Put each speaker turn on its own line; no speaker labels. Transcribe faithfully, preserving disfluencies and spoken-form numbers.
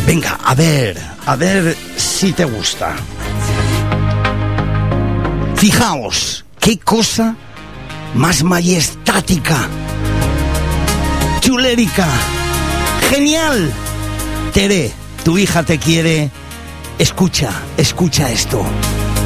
Venga, a ver, a ver si te gusta. Fijaos, qué cosa más majestática, chulérica, genial. Tere, tu hija te quiere. Escucha, escucha esto.